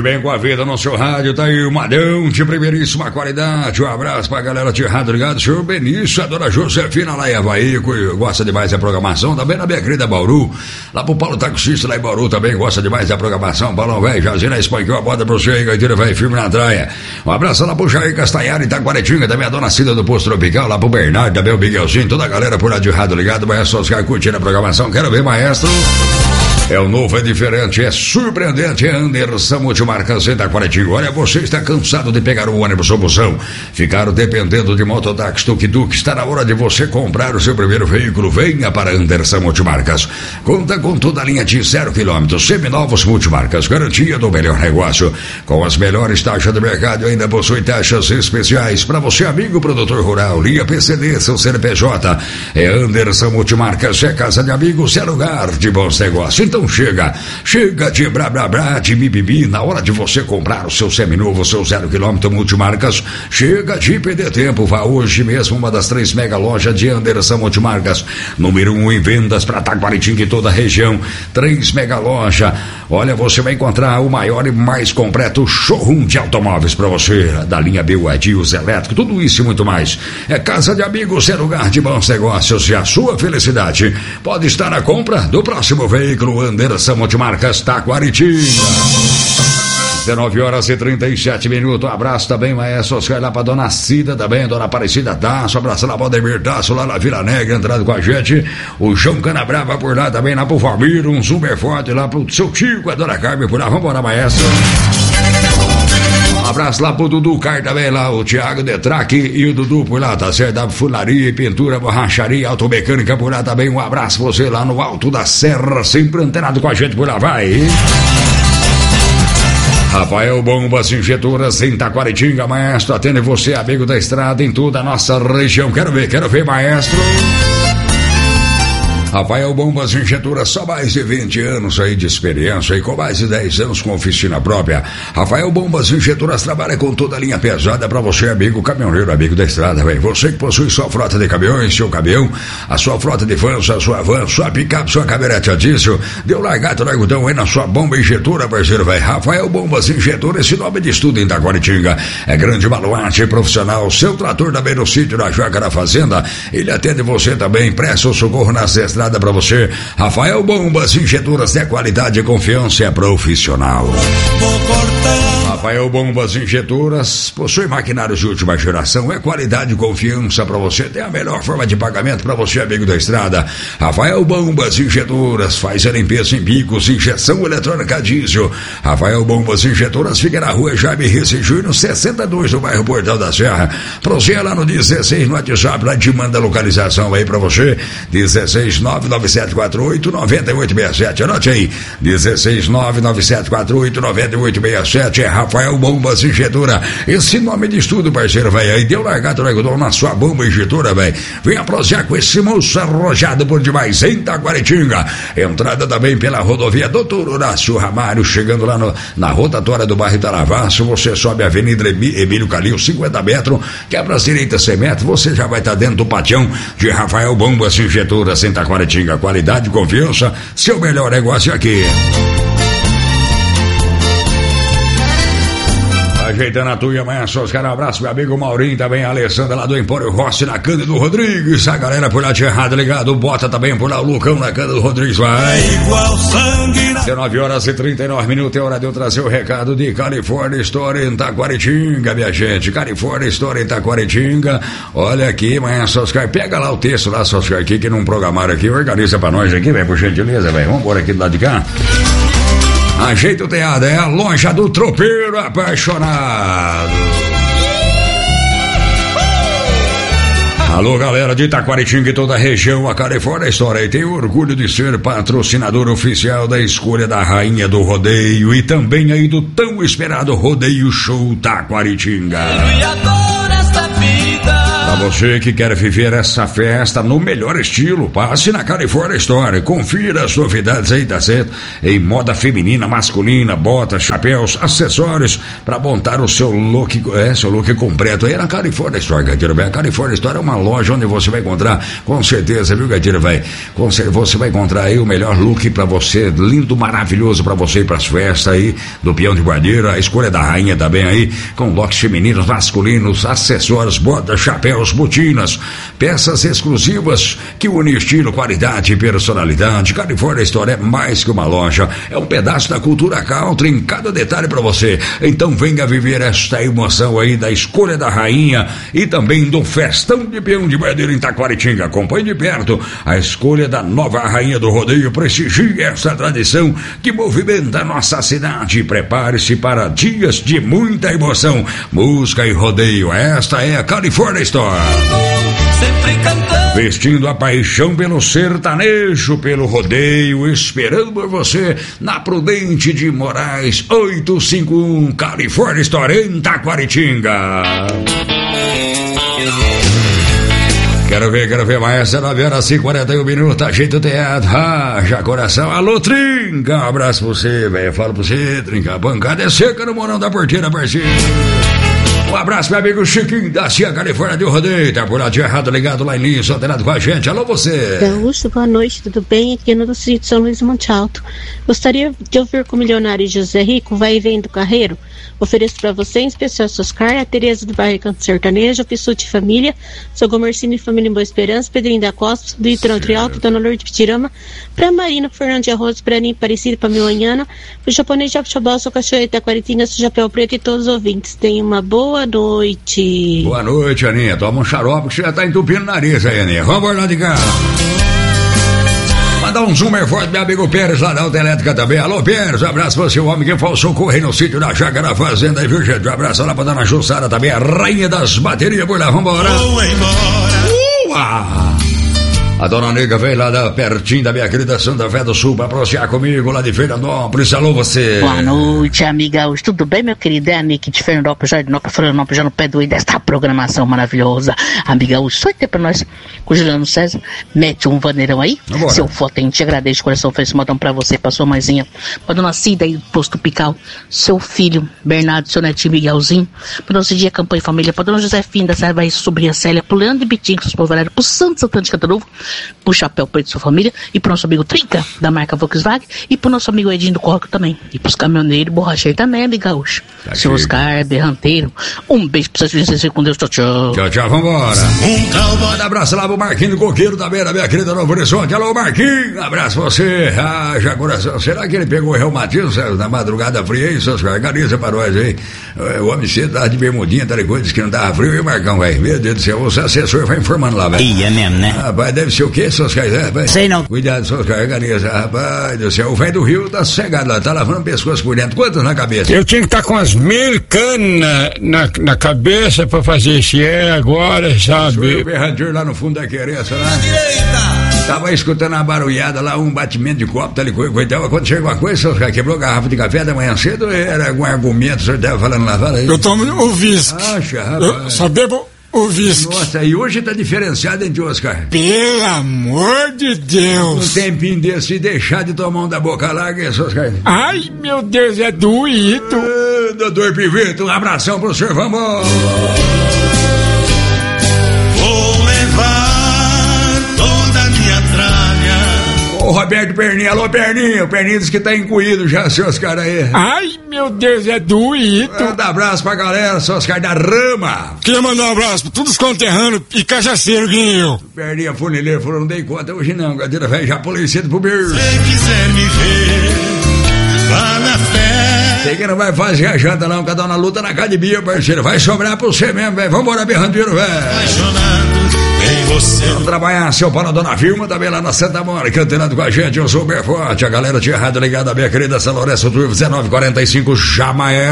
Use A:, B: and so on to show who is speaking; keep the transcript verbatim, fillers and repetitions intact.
A: bem com a vida no seu rádio, tá aí o Madão de primeiríssima qualidade. Um abraço pra galera de rádio ligado, senhor Benício, a dona Josefina lá em Havaí, que gosta demais da programação, também na minha querida Bauru, lá pro Paulo Taxista lá em Bauru também gosta demais da programação, Paulão velho, Jazina espanhou a bota pro você aí, gaiteiro velho, firme na traia. Um abraço lá pro Jair Castanhari, Itaquaretinga, também a dona Cida do Posto Tropical, lá pro Bernardo, também o Miguelzinho, toda a galera por lá de rádio ligado, vai só ficar curtindo a programação, quero ver, maestro. É o novo, é diferente, é surpreendente, é Anderson Multimarcas em Itaquaretinga. Olha, você está cansado de pegar o ônibus ou busão, ficar dependendo de mototáxi, tuk-tuk, está na hora de você comprar o seu primeiro veículo. Venha para Anderson Multimarcas. Conta com toda a linha de zero quilômetros, seminovos Multimarcas, garantia do melhor negócio. Com as melhores taxas do mercado, ainda possui taxas especiais para você, amigo produtor rural. Linha P C D, seu C N P J. É Anderson Multimarcas, é casa de amigos, é lugar de bons negócios. Então chega, chega de blá blá blá, de bibibi, na hora de você comprar o seu seminovo, seu zero quilômetro Multimarcas, chega de perder tempo, vá hoje mesmo uma das três mega lojas de Anderson Multimarcas, número um em vendas para Taquaritinga e toda a região, três mega loja. Olha, você vai encontrar o maior e mais completo showroom de automóveis para você, da linha B Y D, os elétricos, tudo isso e muito mais. É casa de amigos, é lugar de bons negócios e a sua felicidade pode estar na compra do próximo veículo Anderson Multimarcas, Taquaritinga. dezenove horas e trinta e sete minutos. Um abraço também, maestro Oscar, lá pra dona Cida também, dona Aparecida Tasso, abraço lá pra Aldemir Tasso, lá na Vila Negra, entrando com a gente. O João Canabrava por lá também, lá pro Valmir, um super forte lá pro seu tio, a dona Carmen por lá. Vamos embora, maestro. Um abraço lá pro Dudu Car também, lá o Thiago Detraque e o Dudu por lá, tá certo? Da fularia, pintura, borracharia, automecânica por lá também. Um abraço pra você lá no Alto da Serra, sempre antenado com a gente por lá, vai. Rafael Bombas Injetoras em Taquaritinga, maestro, atende você, amigo da estrada, em toda a nossa região. Quero ver, quero ver, maestro. Rafael Bombas Injetoras, só mais de vinte anos aí de experiência e com mais de dez anos com oficina própria. Rafael Bombas Injetoras trabalha com toda a linha pesada para você, amigo caminhoneiro, amigo da estrada, velho. Você que possui sua frota de caminhões, seu caminhão, a sua frota de vans, a sua van, sua picape, sua caminhonete a diesel, deu largado no algodão aí na sua bomba injetora, parceiro, velho. Rafael Bombas Injetoras, esse nome de estudo em Taquaritinga. É grande baluarte profissional, seu trator também no sítio, na chácara, fazenda. Ele atende você também, presta o socorro nas estradas para você. Rafael Bombas Injetoras é qualidade e confiança, é profissional. Rafael Bombas Injetoras possui maquinários de última geração, é qualidade e confiança para você, tem a melhor forma de pagamento para você, amigo da estrada. Rafael Bombas Injetoras faz a limpeza em bicos, injeção eletrônica diesel. Rafael Bombas Injetoras fica na rua Jaime Risse Júnior sessenta e dois, no bairro Portal da Serra. Proseia lá no dezesseis no WhatsApp, lá te manda a localização aí para você, dezesseis nove nove sete quatro oito nove oito seis sete, anote aí, dezesseis nove nove sete quatro oito nove oito seis sete, é Rafael Bombas Injetora, esse nome de estudo, parceiro, velho, aí deu largado o algodão na sua bomba injetora, velho, venha prosear com esse moço arrojado por demais, em Taquaritinga, entrada também pela rodovia Doutor Horácio Ramalho, chegando lá no, na rotatória do bairro Itaravaço, você sobe a Avenida Emílio Calil, cinquenta metros, quebra as direitas cem metros, você já vai estar dentro do patião de Rafael Bombas Injetoras em Taquaritinga. Qualidade e confiança, seu melhor negócio aqui. Ajeitando a tua amanhã, só os caras, um abraço, meu amigo Maurinho, também a Alessandra lá do Empório Rossi, na Cândido Rodrigues, a galera por lá de errado ligado, bota também por lá o Lucão na Cândido Rodrigues, vai. dezenove horas e trinta e nove minutos, é hora de eu trazer o recado de California Store em Taquaritinga, minha gente, California Store em Taquaritinga, olha aqui, amanhã, só os caras, pega lá o texto lá, só os caras aqui, que não programaram aqui, organiza pra nós aqui, velho, por gentileza, velho, vamos embora aqui do lado de cá. Ajeita o teado, é a loja do tropeiro apaixonado. Alô, galera de Taquaritinga e toda a região, a California Store tem orgulho de ser patrocinador oficial da escolha da rainha do rodeio e também aí do tão esperado Rodeio Show Taquaritinga. Pra você que quer viver essa festa no melhor estilo, passe na California Store, confira as novidades aí, tá certo? Em moda feminina, masculina, botas, chapéus, acessórios, pra montar o seu look, é, seu look completo aí na California Store, Gatilho, velho. A California Store é uma loja onde você vai encontrar, com certeza, viu, Gatilho, velho? Você vai encontrar aí o melhor look pra você, lindo, maravilhoso pra você ir pras festas aí, do peão de guardeira, a escolha da rainha também aí, com looks femininos, masculinos, acessórios, botas, chapéus, botinas, peças exclusivas que unem estilo, qualidade e personalidade. California Store é mais que uma loja, é um pedaço da cultura country em cada detalhe para você. Então venha viver esta emoção aí da escolha da rainha e também do festão de peão de bandeira em Taquaritinga. Acompanhe de perto a escolha da nova rainha do rodeio, prestigie essa tradição que movimenta a nossa cidade. Prepare-se para dias de muita emoção, música e rodeio. Esta é a California Store, vestindo a paixão pelo sertanejo, pelo rodeio, esperando por você na Prudente de Moraes oitocentos e cinquenta e um, California Store em Taquaritinga. Quero ver, quero ver, maestra, nove horas e quarenta e um minutos, ajeita o teatro, racha coração, alô, Trinca, um abraço pra você, velho, falo pra você, Trinca, a bancada é seca no Morão da Porteira, parceiro. Um abraço, meu amigo Chiquinho da Cia Califórnia de Rodeio, tá por lá de errado, ligado lá em linha, antenado com a gente. Alô, você.
B: Gaúcho, boa noite, tudo bem? Aqui no Distrito de São Luís Monte Alto. Gostaria de ouvir com o milionário José Rico, vai e vem do Carreiro. Ofereço para você, em especial Soscar, a Tereza do Bairro Canto Sertanejo, a Pissuti Família, seu Gomercino e Família em Boa Esperança, Pedrinho da Costa, do Itrão Trialto, Dona Lourdes Pitirama, pra Marina, Fernando de Arroz, Braninho, Aparecido, Pamilhanhana, pro japonês Jabxabal, seu Cachoeira, Taquaritinga, seu Chapéu Preto e todos os ouvintes. Tenha uma boa noite.
A: Boa noite, Aninha. Toma um xarope que você já tá entupindo o nariz aí, Aninha. Vamos lá de cá. Mandar um zoomer forte, meu amigo Pérez, lá da Autoelétrica também. Alô, Pérez, um abraço pra você, o homem que falsou correr no sítio da Chácara Fazenda aí, viu, gente? Um abraço lá pra Dona Jussara também, a rainha das baterias por lá. Vambora. Vou embora. Uau! A Dona Nega veio lá da, pertinho da minha querida Santa Fé do Sul pra prosear comigo lá de Fernandópolis. Alô, você.
C: Boa noite, amiga. Tudo bem, meu querido? É a Nick de Fernandópolis, Jardinópolis, Florianópolis, já no pé do I desta programação maravilhosa. Amiga, o sonho tem pra nós com o Juliano César. Mete um vaneirão aí. Agora. Seu foto, a gente agradece de coração. Fez um modão pra você, pra sua mãezinha, pra Dona Cida aí do Posto Pical, seu filho Bernardo, seu netinho Miguelzinho, pra Dona Cidinha Campanha e Família, pra Dona Josefina da Serva e sobrinha Célia, pro Leandro e Bitinho, que seus povos Valério, pro Santo Santana de Cataruvo, pro Chapéu Preto de sua família, e pro nosso amigo Trinca, da marca Volkswagen, e pro nosso amigo Edinho do Corco também, e pros caminhoneiros borracheiros também, amiga Gaúcho. Tá seu Oscar, berranteiro, um beijo pra vocês, vocês com Deus, tchau, tchau.
A: Tchau, tchau, vambora. Um abraço lá pro Marquinho do Coqueiro também, da minha querida Novo Horizonte. Alô, Marquinho, abraço pra você. Ah, já coração, será que ele pegou o reumatismo na madrugada fria aí, seus organiza pra nós aí. O homem cedo tava de bermudinha, tá ligado, disse que não tava frio, e o Marcão, velho, meu Deus do céu, o assessor vai informando lá, velho.
D: Ia mesmo, né?
A: Rapaz, deve ser o quê, seus caras, rapaz?
D: Sei não.
A: Cuidado, seus caras, organiza, rapaz do céu, o velho do Rio tá sossegado lá, tá lavando o pescoço por dentro, quantos na cabeça?
E: Eu tinha que estar tá com as mil canas na, na cabeça pra fazer esse é agora, sabe?
A: O berranteiro lá no fundo da querência, lá. Tava escutando uma barulhada lá, um batimento de copo, tá ligado? Coitado, quando chegou uma coisa, seus caras, quebrou a garrafa de café da manhã cedo, era algum argumento, o senhor tava falando lá, fala aí.
E: Eu tomo o whisky.
A: Acha, rapaz.
E: Eu só bebo o whisky.
A: Nossa, e hoje tá diferenciado, hein, Oscar?
E: Pelo amor de Deus.
A: Um tempinho desse, se deixar de tomar um da boca larga, Oscar.
E: Ai, meu Deus, é doído.
A: Ah, doutor Pivito, um abração pro senhor, vamos.
F: Vou levar toda a minha tralha.
A: Ô, Roberto Perninha, alô, Perninha, o Perninha diz que tá incluído já, seus caras aí.
E: Ai, meu Deus, é doído.
A: Manda abraço pra galera, seus caras da Rama.
E: Queria mandar um abraço pra todos os conterrâneos e cajaceiros que nem eu.
A: Perninha, funileiro, falou, não dei conta hoje não, cadeira velho, já pulei cedo pro berço.
F: Se quiser me ver, vá na fé.
A: Sei que não vai fazer a janta não, cada um na luta na academia, parceiro, vai sobrar pra você mesmo, velho, vambora, berranteiro, velho.
F: Apaixonado em você.
A: Vamos trabalhar, seu Paulo, Dona Vilma, também lá na Santa Mônica, antenado com a gente, eu sou o Berforte, a galera tinha errado ligada, minha querida São Lourenço, dezenove quarenta e cinco, Jamaé.